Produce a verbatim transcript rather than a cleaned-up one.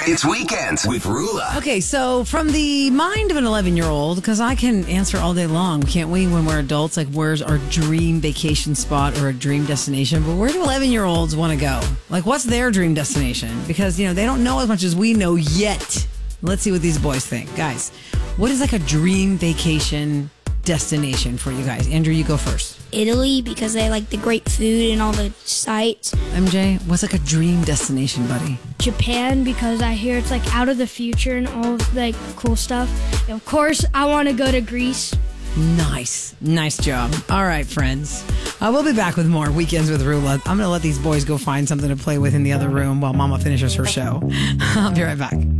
It's Weekends with Rula. Okay, so from the mind of an eleven-year-old, because I can answer all day long, can't we, when we're adults? Like, where's our dream vacation spot or a dream destination? But where do eleven-year-olds want to go? Like, what's their dream destination? Because, you know, they don't know as much as we know yet. Let's see what these boys think. Guys, what is like a dream vacation destination for you guys? Andrew, you go first. Italy, because they like the great food and all the sights. M J, what's like a dream destination, buddy? Japan, because I hear it's like out of the future and all of like cool stuff. And of course, I want to go to Greece. Nice. Nice job. All right, friends. I will be back with more Weekends with Rula. I'm going to let these boys go find something to play with in the other room while Mama finishes her show. I'll be right back.